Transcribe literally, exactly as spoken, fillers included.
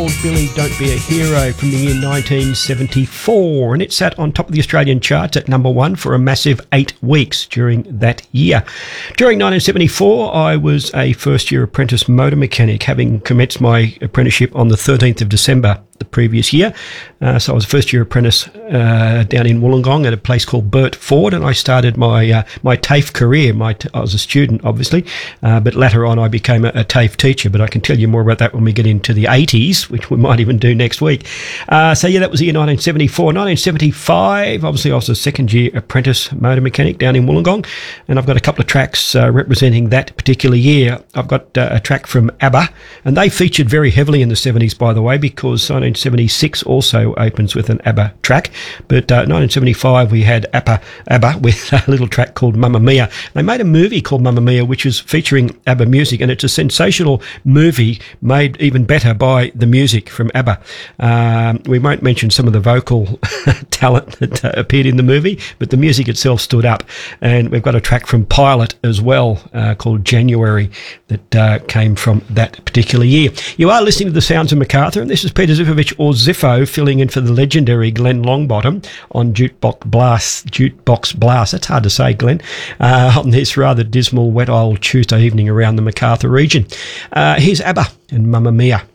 called Billy Don't Be a Hero from the year nineteen seventy-four, and it sat on top of the Australian charts at number one for a massive eight weeks during that year. During nineteen seventy-four, I was a first-year apprentice motor mechanic, having commenced my apprenticeship on the thirteenth of December the previous year. Uh, so I was a first-year apprentice uh, down in Wollongong at a place called Burt Ford, and I started my uh, my TAFE career. My t- I was a student, obviously, uh, but later on I became a, a TAFE teacher, but I can tell you more about that when we get into the eighties, which we might even do next week. Uh, so yeah, that was the year nineteen seventy-four. nineteen seventy-five, obviously I was a second-year apprentice motor mechanic down in Wollongong, and I've got a couple of tracks uh, representing that particular year. I've got uh, a track from ABBA, and they featured very heavily in the seventies, by the way, because nineteen seventy-six also opens with an ABBA track, but uh, nineteen seventy-five we had ABBA, ABBA with a little track called Mamma Mia. They made a movie called Mamma Mia, which was featuring ABBA music, and it's a sensational movie made even better by the music from ABBA. Um, we won't mention some of the vocal talent that uh, appeared in the movie, but the music itself stood up. And we've got a track from Pilot as well uh, called January that uh, came from that particular year. You are listening to the Sounds of Macarthur, and this is Peter Zifovich, or Ziffo, filling in for the legendary Glenn Longbottom on Jukebox Blast. Jukebox Blast. That's hard to say, Glenn. Uh, on this rather dismal, wet old Tuesday evening around the Macarthur region. Uh, here's ABBA and Mamma Mia.